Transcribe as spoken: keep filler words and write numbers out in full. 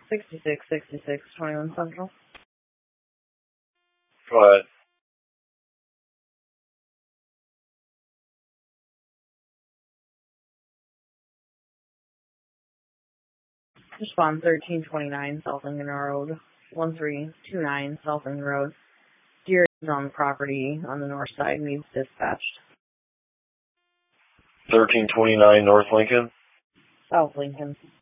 sixty-six sixty-six twenty-one Central. Go ahead. Respond thirteen twenty-nine South Lincoln Road, one three two nine South Lincoln Road. Deer is on the property on the north side, needs dispatched. thirteen twenty-nine North Lincoln? South Lincoln.